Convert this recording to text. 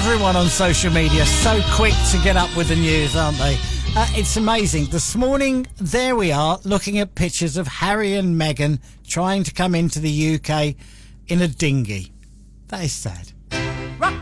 Everyone on social media so quick to get up with the news, aren't they? It's amazing. This morning, there we are, looking at pictures of Harry and Meghan trying to come into the UK in a dinghy. That is sad.